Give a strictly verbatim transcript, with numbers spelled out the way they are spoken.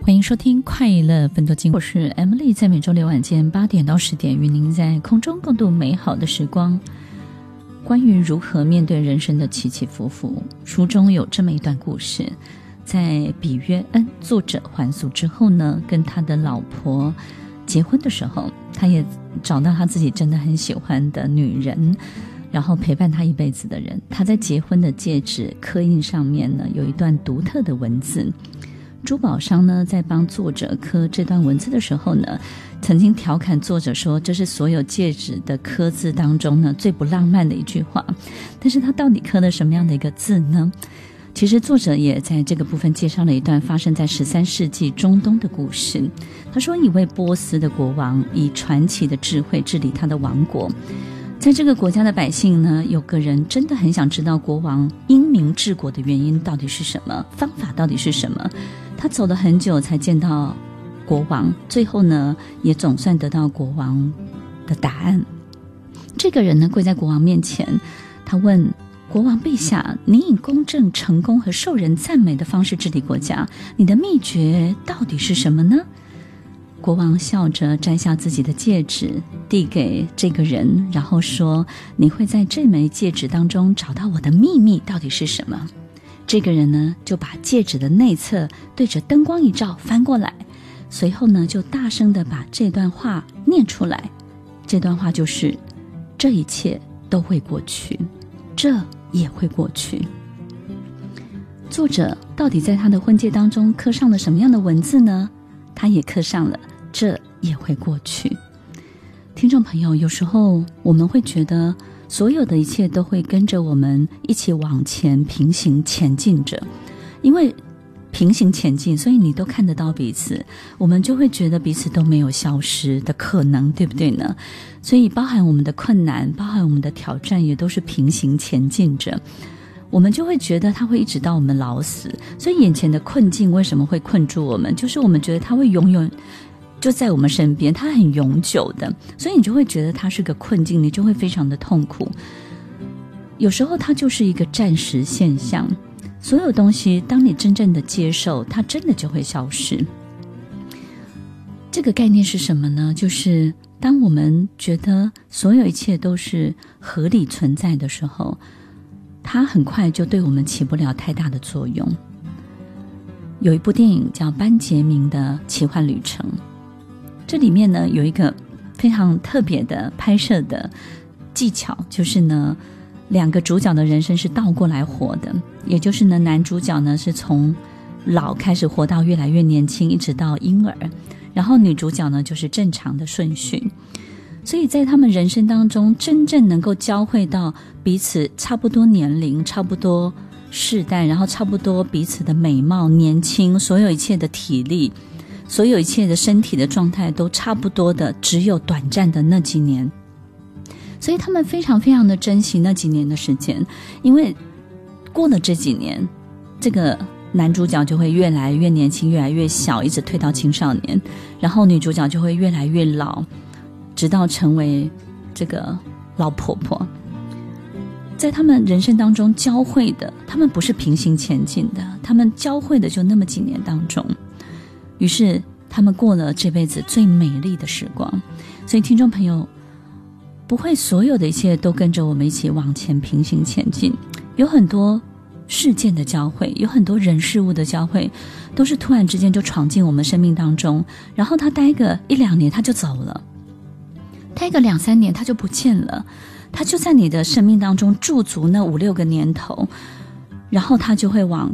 欢迎收听快乐分多金，我是 Emily， 在每周六晚间八点到十点与您在空中共度美好的时光。关于如何面对人生的起起伏伏，书中有这么一段故事。在比约恩作者还俗之后呢，跟他的老婆结婚的时候，他也找到他自己真的很喜欢的女人，然后陪伴他一辈子的人。他在结婚的戒指刻印上面呢，有一段独特的文字。珠宝商呢，在帮作者刻这段文字的时候呢，曾经调侃作者说，这是所有戒指的刻字当中呢最不浪漫的一句话。但是他到底刻了什么样的一个字呢？其实作者也在这个部分介绍了一段发生在十三世纪中东的故事。他说，一位波斯的国王以传奇的智慧治理他的王国。在这个国家的百姓呢，有个人真的很想知道国王英明治国的原因到底是什么，方法到底是什么。他走了很久才见到国王，最后呢也总算得到国王的答案。这个人呢跪在国王面前，他问国王陛下，你以公正、成功和受人赞美的方式治理国家，你的秘诀到底是什么呢？国王笑着摘下自己的戒指递给这个人，然后说，你会在这枚戒指当中找到我的秘密到底是什么。这个人呢就把戒指的内侧对着灯光一照翻过来，随后呢就大声地把这段话念出来。这段话就是，这一切都会过去，这也会过去。作者到底在他的婚戒当中刻上了什么样的文字呢？他也刻上了这也会过去。听众朋友，有时候我们会觉得所有的一切都会跟着我们一起往前平行前进着，因为平行前进，所以你都看得到彼此，我们就会觉得彼此都没有消失的可能，对不对呢？所以包含我们的困难，包含我们的挑战，也都是平行前进着，我们就会觉得它会一直到我们老死。所以眼前的困境为什么会困住我们，就是我们觉得它会永远就在我们身边，它很永久的，所以你就会觉得它是个困境，你就会非常的痛苦。有时候它就是一个暂时现象，所有东西当你真正的接受，它真的就会消失。这个概念是什么呢？就是当我们觉得所有一切都是合理存在的时候，它很快就对我们起不了太大的作用。有一部电影叫《班杰明的奇幻旅程》，这里面呢有一个非常特别的拍摄的技巧，就是呢两个主角的人生是倒过来活的，也就是呢男主角呢是从老开始活到越来越年轻，一直到婴儿，然后女主角呢就是正常的顺序。所以在他们人生当中真正能够交汇到彼此差不多年龄，差不多世代，然后差不多彼此的美貌、年轻，所有一切的体力，所有一切的身体的状态都差不多的，只有短暂的那几年。所以他们非常非常的珍惜那几年的时间，因为过了这几年，这个男主角就会越来越年轻，越来越小，一直退到青少年，然后女主角就会越来越老，直到成为这个老婆婆。在他们人生当中交汇的，他们不是平行前进的，他们交汇的就那么几年当中，于是他们过了这辈子最美丽的时光。所以听众朋友，不会所有的一切都跟着我们一起往前平行前进，有很多事件的交汇，有很多人事物的交汇，都是突然之间就闯进我们生命当中，然后他待个一两年他就走了，待个两三年他就不见了，他就在你的生命当中驻足那五六个年头，然后他就会往